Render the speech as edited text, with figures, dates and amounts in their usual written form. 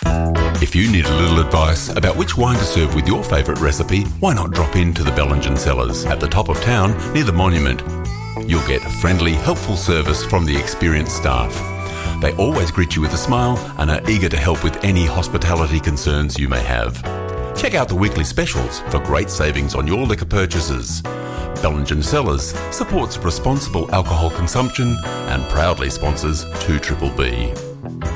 If you need a little advice about which wine to serve with your favourite recipe, why not drop into the Bellingen Cellars at the top of town near the Monument? You'll get friendly, helpful service from the experienced staff. They always greet you with a smile and are eager to help with any hospitality concerns you may have. Check out the weekly specials for great savings on your liquor purchases. Bellingen Cellars supports responsible alcohol consumption and proudly sponsors 2BBB.